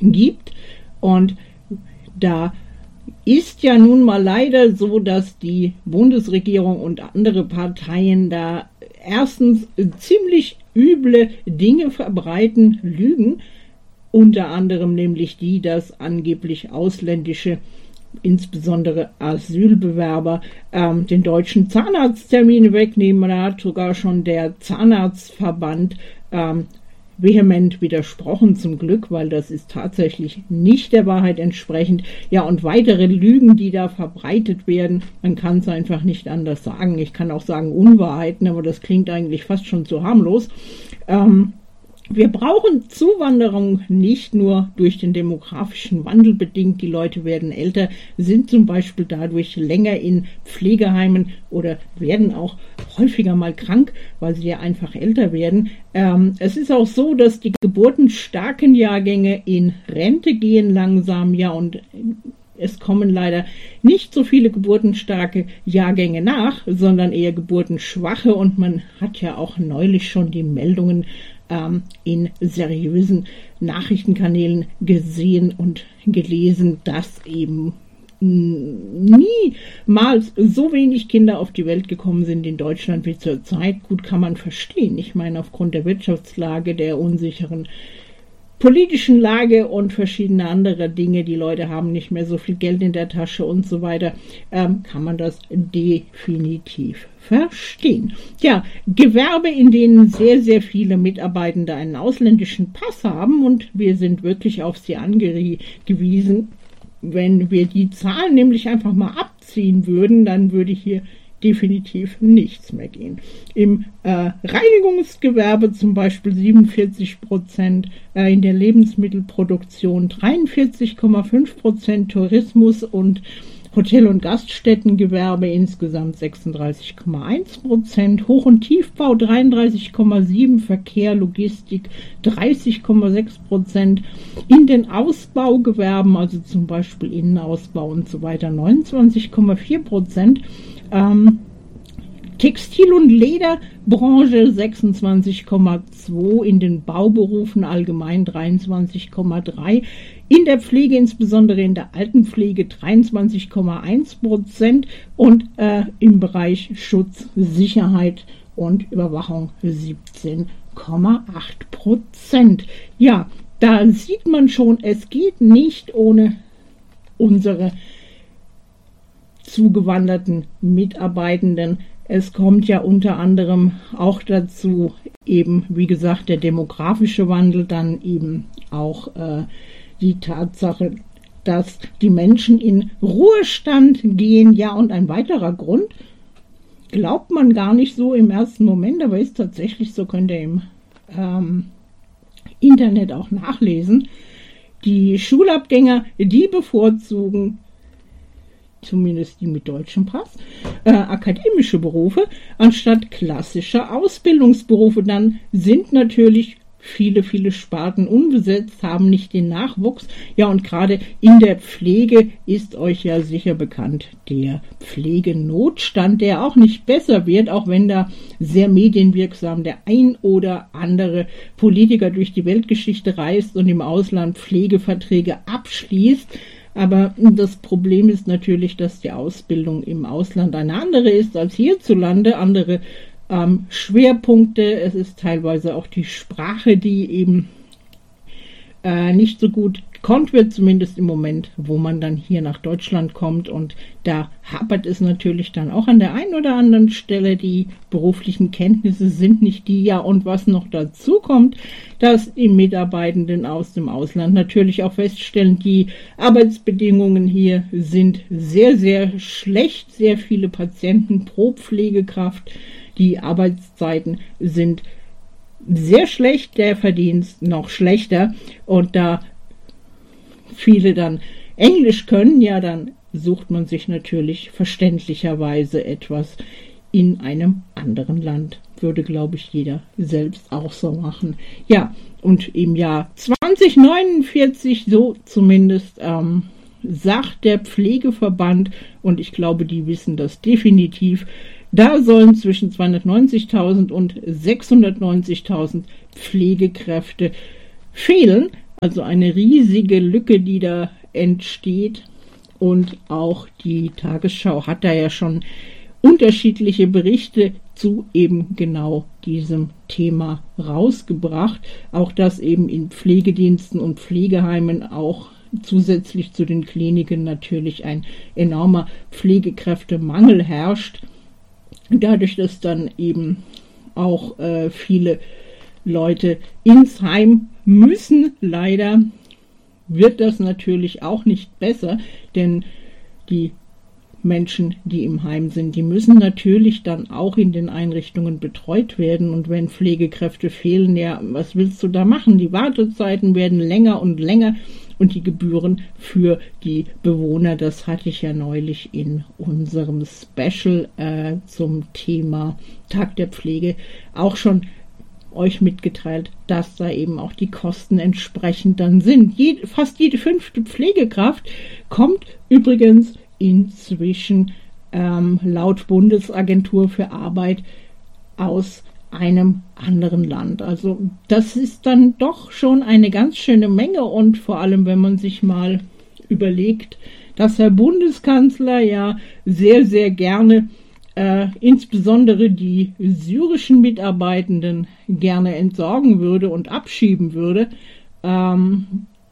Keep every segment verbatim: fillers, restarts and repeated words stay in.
gibt. Und da ist ja nun mal leider so, dass die Bundesregierung und andere Parteien da erstens ziemlich üble Dinge verbreiten, Lügen, unter anderem nämlich die, dass angeblich ausländische, insbesondere Asylbewerber, ähm, den deutschen Zahnarzttermin wegnehmen. Da hat sogar schon der Zahnarztverband ähm, vehement widersprochen, zum Glück, weil das ist tatsächlich nicht der Wahrheit entsprechend. Ja, und weitere Lügen, die da verbreitet werden, man kann es einfach nicht anders sagen. Ich kann auch sagen Unwahrheiten, aber das klingt eigentlich fast schon zu harmlos. Ähm, Wir brauchen Zuwanderung nicht nur durch den demografischen Wandel bedingt. Die Leute werden älter, sind zum Beispiel dadurch länger in Pflegeheimen oder werden auch häufiger mal krank, weil sie ja einfach älter werden. Ähm, es ist auch so, dass die geburtenstarken Jahrgänge in Rente gehen langsam, ja, und es kommen leider nicht so viele geburtenstarke Jahrgänge nach, sondern eher geburtenschwache, und man hat ja auch neulich schon die Meldungen in seriösen Nachrichtenkanälen gesehen und gelesen, dass eben niemals so wenig Kinder auf die Welt gekommen sind in Deutschland wie zurzeit. Gut, kann man verstehen. Ich meine, aufgrund der Wirtschaftslage, der unsicheren politischen Lage und verschiedene andere Dinge, die Leute haben nicht mehr so viel Geld in der Tasche und so weiter, ähm, kann man das definitiv verstehen. Ja, Gewerbe, in denen sehr, sehr viele Mitarbeitende einen ausländischen Pass haben, und wir sind wirklich auf sie angewiesen. Wenn wir die Zahlen nämlich einfach mal abziehen würden, dann würde hier definitiv nichts mehr gehen. Im äh, Reinigungsgewerbe zum Beispiel siebenundvierzig Prozent, äh, in der Lebensmittelproduktion dreiundvierzig Komma fünf Prozent, Tourismus und Hotel- und Gaststättengewerbe insgesamt sechsunddreißig Komma eins Prozent, Hoch- und Tiefbau dreiunddreißig Komma sieben Prozent, Verkehr, Logistik dreißig Komma sechs Prozent, in den Ausbaugewerben, also zum Beispiel Innenausbau und so weiter, neunundzwanzig Komma vier Prozent, ähm, Textil- und Lederbranche sechsundzwanzig Komma zwei, in den Bauberufen allgemein dreiundzwanzig Komma drei, in der Pflege, insbesondere in der Altenpflege dreiundzwanzig Komma eins Prozent und äh, im Bereich Schutz, Sicherheit und Überwachung siebzehn Komma acht Prozent. Ja, da sieht man schon, es geht nicht ohne unsere zugewanderten Mitarbeitenden. Es kommt ja unter anderem auch dazu, eben wie gesagt, der demografische Wandel, dann eben auch äh, die Tatsache, dass die Menschen in Ruhestand gehen. Ja, und ein weiterer Grund, glaubt man gar nicht so im ersten Moment, aber ist tatsächlich so, könnt ihr im ähm, Internet auch nachlesen. Die Schulabgänger, die bevorzugen, zumindest die mit deutschem Pass, äh, akademische Berufe anstatt klassischer Ausbildungsberufe. Dann sind natürlich viele, viele Sparten unbesetzt, haben nicht den Nachwuchs. Ja, und gerade in der Pflege ist euch ja sicher bekannt der Pflegenotstand, der auch nicht besser wird, auch wenn da sehr medienwirksam der ein oder andere Politiker durch die Weltgeschichte reist und im Ausland Pflegeverträge abschließt. Aber das Problem ist natürlich, dass die Ausbildung im Ausland eine andere ist als hierzulande, andere ähm, Schwerpunkte. Es ist teilweise auch die Sprache, die eben äh, nicht so gut gekonnt wird, zumindest im Moment, wo man dann hier nach Deutschland kommt. Und da hapert es natürlich dann auch an der einen oder anderen Stelle. Die beruflichen Kenntnisse sind nicht die. Ja, und was noch dazu kommt, dass die Mitarbeitenden aus dem Ausland natürlich auch feststellen, die Arbeitsbedingungen hier sind sehr, sehr schlecht. Sehr viele Patienten pro Pflegekraft. Die Arbeitszeiten sind sehr schlecht, der Verdienst noch schlechter. Und da viele dann Englisch können, ja, dann sucht man sich natürlich verständlicherweise etwas in einem anderen Land. Würde, glaube ich, jeder selbst auch so machen. Ja, und im Jahr zwanzig neunundvierzig, so zumindest ähm, sagt der Pflegeverband, und ich glaube, die wissen das definitiv, da sollen zwischen zweihundertneunzigtausend und sechshundertneunzigtausend Pflegekräfte fehlen. Also eine riesige Lücke, die da entsteht. Und auch die Tagesschau hat da ja schon unterschiedliche Berichte zu eben genau diesem Thema rausgebracht. Auch dass eben in Pflegediensten und Pflegeheimen auch zusätzlich zu den Kliniken natürlich ein enormer Pflegekräftemangel herrscht. Dadurch, dass dann eben auch äh, viele Leute ins Heim müssen, leider, wird das natürlich auch nicht besser, denn die Menschen, die im Heim sind, die müssen natürlich dann auch in den Einrichtungen betreut werden. Und wenn Pflegekräfte fehlen, ja, was willst du da machen? Die Wartezeiten werden länger und länger und die Gebühren für die Bewohner, das hatte ich ja neulich in unserem Special äh, zum Thema Tag der Pflege auch schon euch mitgeteilt, dass da eben auch die Kosten entsprechend dann sind. Jede, fast jede fünfte Pflegekraft kommt übrigens inzwischen ähm, laut Bundesagentur für Arbeit aus einem anderen Land. Also das ist dann doch schon eine ganz schöne Menge und vor allem, wenn man sich mal überlegt, dass Herr Bundeskanzler ja sehr, sehr gerne Äh, insbesondere die syrischen Mitarbeitenden gerne entsorgen würde und abschieben würde, ähm,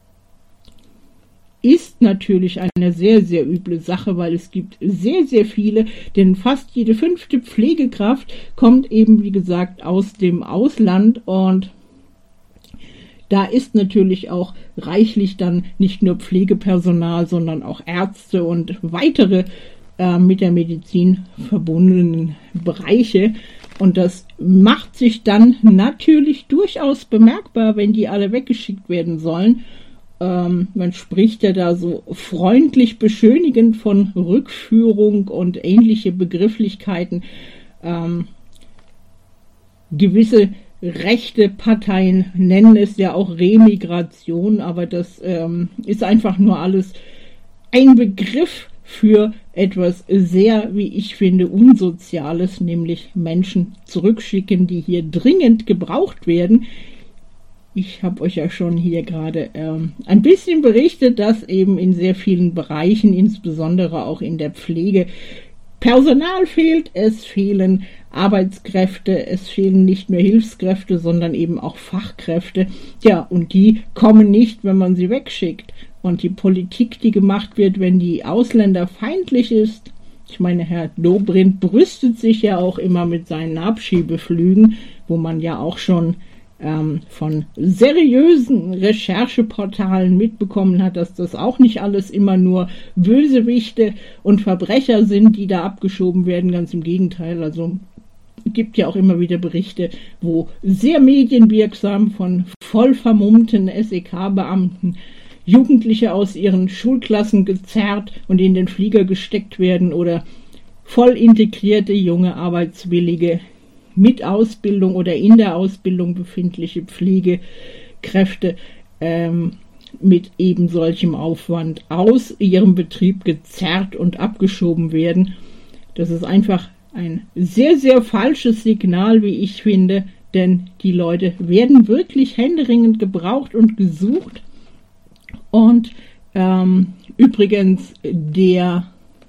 ist natürlich eine sehr, sehr üble Sache, weil es gibt sehr, sehr viele, denn fast jede fünfte Pflegekraft kommt eben, wie gesagt, aus dem Ausland und da ist natürlich auch reichlich dann nicht nur Pflegepersonal, sondern auch Ärzte und weitere mit der Medizin verbundenen Bereiche. Und das macht sich dann natürlich durchaus bemerkbar, wenn die alle weggeschickt werden sollen. Ähm, man spricht ja da so freundlich beschönigend von Rückführung und ähnliche Begrifflichkeiten. Ähm, gewisse rechte Parteien nennen es ja auch Remigration, aber das ähm, ist einfach nur alles ein Begriff für etwas sehr, wie ich finde, Unsoziales, nämlich Menschen zurückschicken, die hier dringend gebraucht werden. Ich habe euch ja schon hier gerade ähm, ein bisschen berichtet, dass eben in sehr vielen Bereichen, insbesondere auch in der Pflege, Personal fehlt, es fehlen Arbeitskräfte, es fehlen nicht nur Hilfskräfte, sondern eben auch Fachkräfte. Ja, und die kommen nicht, wenn man sie wegschickt. Und die Politik, die gemacht wird, wenn die Ausländer feindlich ist, ich meine, Herr Dobrindt brüstet sich ja auch immer mit seinen Abschiebeflügen, wo man ja auch schon ähm, von seriösen Rechercheportalen mitbekommen hat, dass das auch nicht alles immer nur Bösewichte und Verbrecher sind, die da abgeschoben werden, ganz im Gegenteil. Also gibt ja auch immer wieder Berichte, wo sehr medienwirksam von voll vermummten S E K-Beamten Jugendliche aus ihren Schulklassen gezerrt und in den Flieger gesteckt werden oder voll integrierte junge Arbeitswillige mit Ausbildung oder in der Ausbildung befindliche Pflegekräfte ähm, mit eben solchem Aufwand aus ihrem Betrieb gezerrt und abgeschoben werden. Das ist einfach ein sehr, sehr falsches Signal, wie ich finde, denn die Leute werden wirklich händeringend gebraucht und gesucht. Und ähm, übrigens der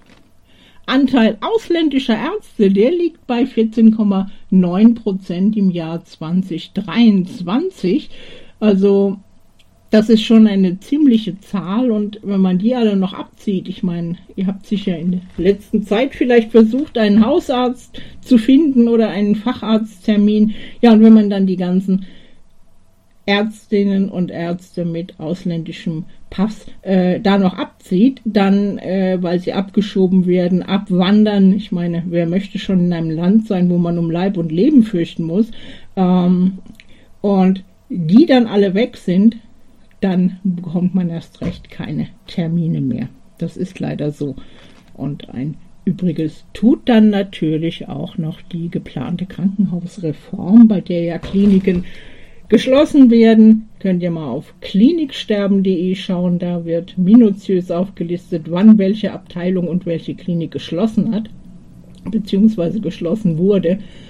Anteil ausländischer Ärzte, der liegt bei vierzehn Komma neun Prozent im Jahr zwanzig dreiundzwanzig. Also das ist schon eine ziemliche Zahl und wenn man die alle noch abzieht, ich meine, ihr habt sicher in der letzten Zeit vielleicht versucht, einen Hausarzt zu finden oder einen Facharzttermin. Ja, und wenn man dann die ganzen Ärztinnen und Ärzte mit ausländischem Pass äh, da noch abzieht, dann, äh, weil sie abgeschoben werden, abwandern. Ich meine, wer möchte schon in einem Land sein, wo man um Leib und Leben fürchten muss? Ähm, und die dann alle weg sind, dann bekommt man erst recht keine Termine mehr. Das ist leider so. Und ein Übriges tut dann natürlich auch noch die geplante Krankenhausreform, bei der ja Kliniken geschlossen werden. Könnt ihr mal auf kliniksterben punkt de schauen, da wird minutiös aufgelistet, wann welche Abteilung und welche Klinik geschlossen hat, beziehungsweise geschlossen wurde.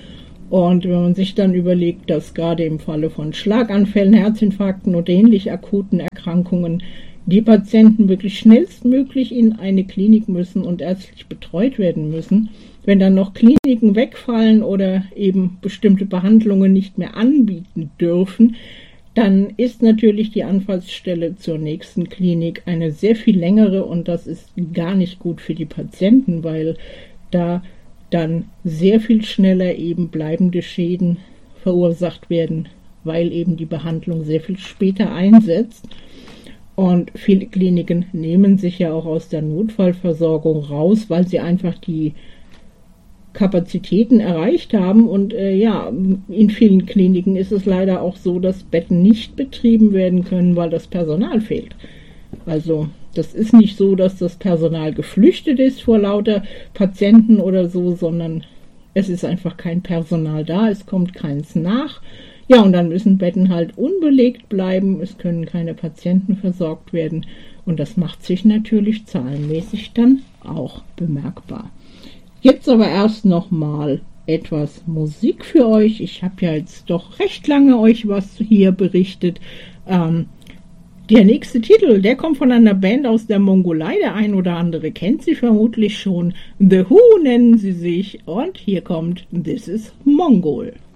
Und wenn man sich dann überlegt, dass gerade im Falle von Schlaganfällen, Herzinfarkten oder ähnlich akuten Erkrankungen die Patienten wirklich schnellstmöglich in eine Klinik müssen und ärztlich betreut werden müssen, wenn dann noch Kliniken wegfallen oder eben bestimmte Behandlungen nicht mehr anbieten dürfen, dann ist natürlich die Anfahrtsstelle zur nächsten Klinik eine sehr viel längere und das ist gar nicht gut für die Patienten, weil da dann sehr viel schneller eben bleibende Schäden verursacht werden, weil eben die Behandlung sehr viel später einsetzt. Und viele Kliniken nehmen sich ja auch aus der Notfallversorgung raus, weil sie einfach die Kapazitäten erreicht haben. Und äh, ja, in vielen Kliniken ist es leider auch so, dass Betten nicht betrieben werden können, weil das Personal fehlt. Also das ist nicht so, dass das Personal geflüchtet ist vor lauter Patienten oder so, sondern es ist einfach kein Personal da, es kommt keins nach. Ja, und dann müssen Betten halt unbelegt bleiben, es können keine Patienten versorgt werden und das macht sich natürlich zahlenmäßig dann auch bemerkbar. Jetzt aber erst nochmal etwas Musik für euch. Ich habe ja jetzt doch recht lange euch was hier berichtet. Ähm, der nächste Titel, der kommt von einer Band aus der Mongolei. Der ein oder andere kennt sie vermutlich schon. The Who nennen sie sich und hier kommt This is Mongol.